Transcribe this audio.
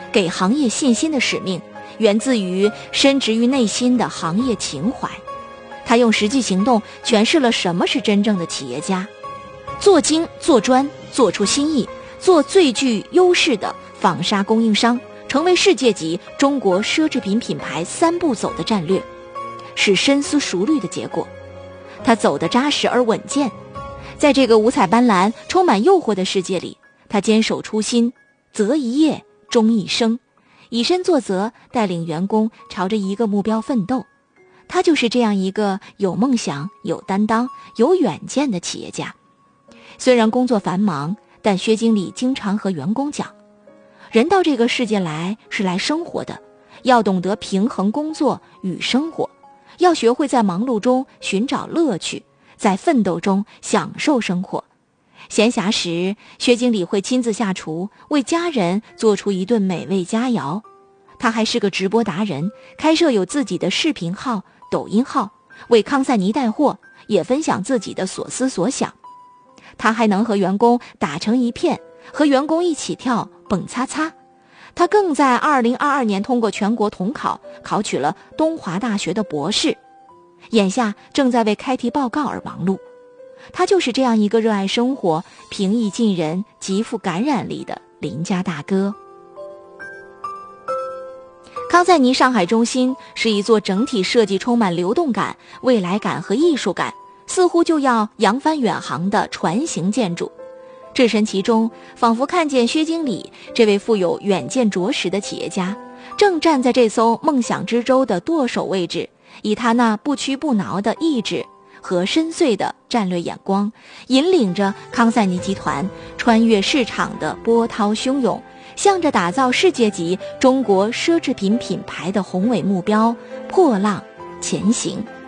给行业信心的使命，源自于深植于内心的行业情怀。他用实际行动诠释了什么是真正的企业家：做精做专，做出新意，做最具优势的纺纱供应商，成为世界级中国奢侈品品牌3步走的战略，是深思熟虑的结果。他走得扎实而稳健，在这个五彩斑斓、充满诱惑的世界里，他坚守初心，择一业，终一生，以身作则，带领员工朝着一个目标奋斗。他就是这样一个有梦想、有担当、有远见的企业家。虽然工作繁忙，但薛经理经常和员工讲，人到这个世界来是来生活的，要懂得平衡工作与生活，要学会在忙碌中寻找乐趣，在奋斗中享受生活。闲暇时，薛经理会亲自下厨，为家人做出一顿美味佳肴。他还是个直播达人，开设有自己的视频号、抖音号，为康赛尼带货，也分享自己的所思所想。他还能和员工打成一片，和员工一起跳蹦擦擦。他更在2022年通过全国统考，考取了东华大学的博士，眼下正在为开题报告而忙碌。他就是这样一个热爱生活、平易近人、极富感染力的邻家大哥。康赛尼上海中心是一座整体设计充满流动感、未来感和艺术感，似乎就要扬帆远航的船型建筑。置身其中，仿佛看见薛经理这位富有远见卓识的企业家，正站在这艘梦想之舟的舵手位置，以他那不屈不挠的意志和深邃的战略眼光，引领着康赛尼集团穿越市场的波涛汹涌，向着打造世界级中国奢侈品品牌的宏伟目标破浪前行。